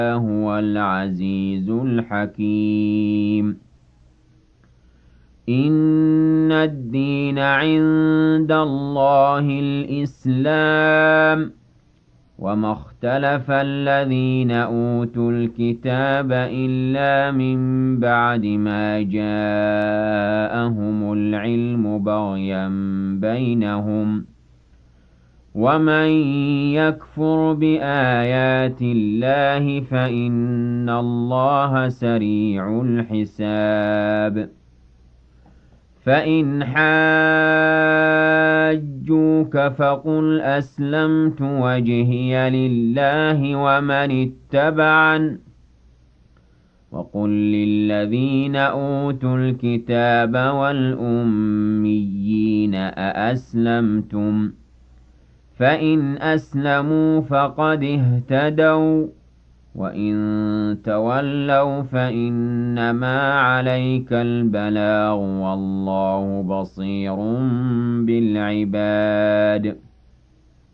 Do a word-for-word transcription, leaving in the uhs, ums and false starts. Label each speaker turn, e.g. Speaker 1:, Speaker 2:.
Speaker 1: هو العزيز الحكيم إن الدين عند الله الإسلام وما اختلف الذين أوتوا الكتاب إلا من بعد ما جاءهم العلم بغيا بينهم ومن يكفر بآيات الله فإن الله سريع الحساب فإن حاجوك فقل أسلمت وجهي لله ومن اتبعن وقل للذين أوتوا الكتاب والأميين أأسلمتم فإن أسلموا فقد اهتدوا وإن تولوا فإنما عليك البلاغ والله بصير بالعباد